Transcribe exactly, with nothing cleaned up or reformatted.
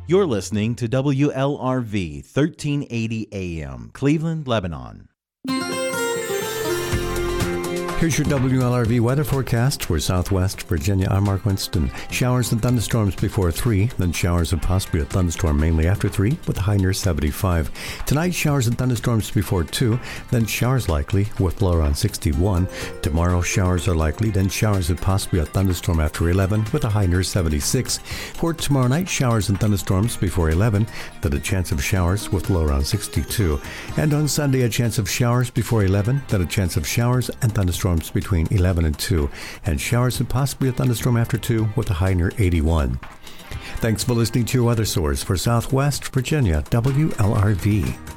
You're listening to W L R V thirteen eighty A M, Cleveland, Lebanon. Here's your W L R V weather forecast for Southwest Virginia. I'm Mark Winston. Showers and thunderstorms before three, then showers and possibly a thunderstorm mainly after three with a high near seventy-five. Tonight, showers and thunderstorms before two, then showers likely with low around sixty-one. Tomorrow, showers are likely, then showers and possibly a thunderstorm after eleven with a high near seventy-six. For tomorrow night, showers and thunderstorms before eleven, then a chance of showers with low around sixty-two. And on Sunday, a chance of showers before eleven, then a chance of showers and thunderstorms between eleven and two, and showers and possibly a thunderstorm after two with a high near eighty-one. Thanks for listening to your weather source for Southwest Virginia, W L R V.